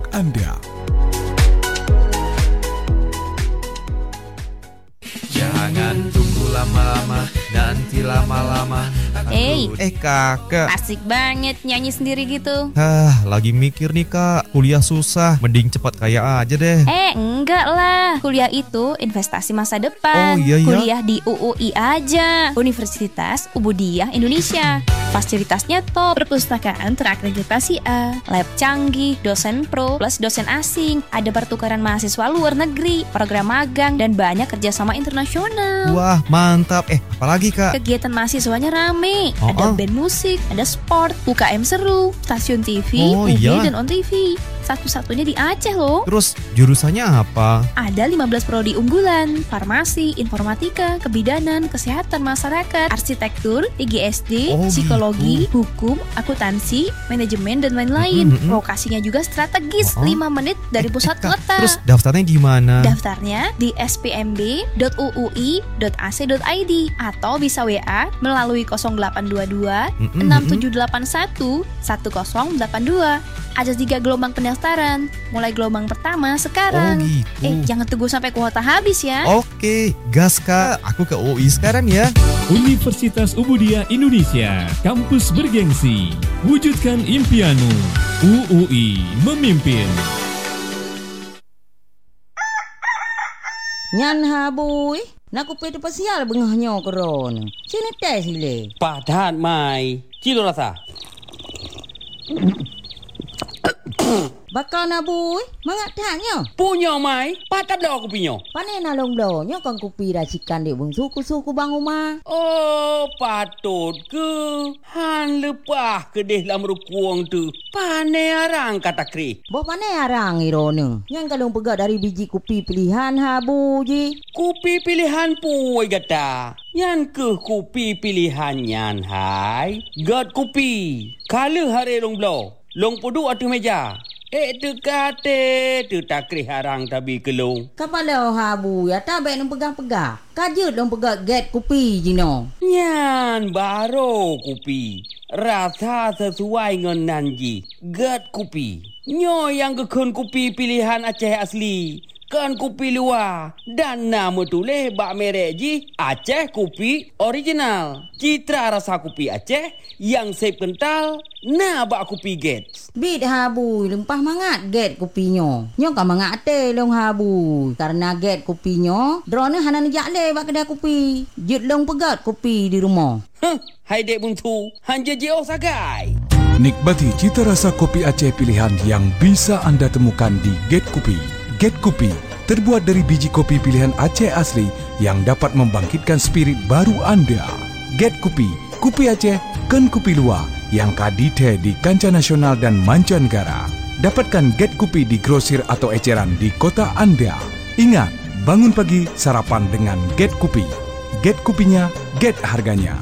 Anda. Jangan tunggu lama-lama, nanti lama-lama. Kakak. Asik banget nyanyi sendiri gitu. Lagi mikir nih kak, kuliah susah, mending cepat kaya aja deh. Enggak lah. Kuliah itu investasi masa depan. Oh, iya. Kuliah di UUI aja, Universitas Ubudiyah Indonesia. Fasilitasnya top, perpustakaan terakreditasi A, lab canggih, dosen pro plus dosen asing, ada pertukaran mahasiswa luar negeri, program magang, dan banyak kerjasama internasional. Wah mantap, apalagi kak? Kegiatan mahasiswanya rame, ada band musik, ada sport, UKM seru, stasiun TV, UB, dan On TV. Satu-satunya di Aceh loh. Terus jurusannya apa? Ada 15 prodi unggulan, farmasi, informatika, kebidanan, kesehatan masyarakat, arsitektur, IGSD, psikologi, hukum, akuntansi, manajemen, dan lain-lain. Lokasinya juga strategis, 5 menit dari pusat kota. Terus daftarnya gimana? Daftarnya di spmb.uui.ac.id atau bisa WA melalui 0822 6781 1082. Ada 3 gelombang pendaftaran. Mulai gelombang pertama sekarang. Jangan tunggu sampai kuota habis ya. Oke, gas kak. Aku ke UI sekarang ya. Universitas Ubudiyah Indonesia, kampus bergengsi. Wujudkan impianmu. UUI memimpin. Nyan habui, nak kupi pasial bengahnya koron. Sini tes sile. Padan mai, kilo rasa. Bakal nabui, mangak tanya. Punya mai, patap dah aku punya. Pane nalong donya kang kupi racikan di bung suku-suku bang rumah. Oh, patut ke. Han lepah ke deh lam rukuang tu. Pane arang kata kri. Bo pane arang irone. Yang kalong pegak dari biji kupi pilihan habu ji. Kupi pilihan puai gata. Yang ke kupi pilihan nyan hai. Gat kupi. Kala hari long blow. Long pudu atas meja. Tu kate, tu takri harang tabi kelung. Kapala habu ya tabe nang pegang-pegang. Kajut long pegak get kupi jino. Nyan baro kupi. Rasa sesuai dengan nanji. Get kupi. Nyo yang kekun kupi pilihan Aceh asli. Kan kupi luar. Dan nama tulis bak merek ji. Aceh kupi original. Citra rasa kupi Aceh. Yang sep kental. Nah bak kupi get. Bit habu lempah mangat get kupinyo. Nyo ka mangat te long habu. Karena get kupinyo, drone hanan jakle bak kedai kupi. Jut long pegat kupi di rumah. Hai dek buntu, hanja jauh sagai. Nikmati cita rasa kopi Aceh pilihan yang bisa Anda temukan di Get Kopi. Get Kopi terbuat dari biji kopi pilihan Aceh asli yang dapat membangkitkan spirit baru Anda. Get Kopi, kopi Aceh, kan kopi luar yang kadite di kancah nasional dan mancanegara. Dapatkan Get Kopi di grosir atau eceran di kota Anda. Ingat, bangun pagi sarapan dengan Get Kopi. Get Kopinya, get harganya.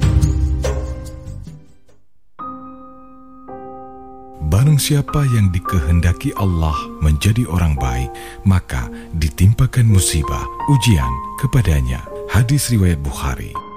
Barang siapa yang dikehendaki Allah menjadi orang baik, maka ditimpakan musibah, ujian kepadanya. Hadis riwayat Bukhari.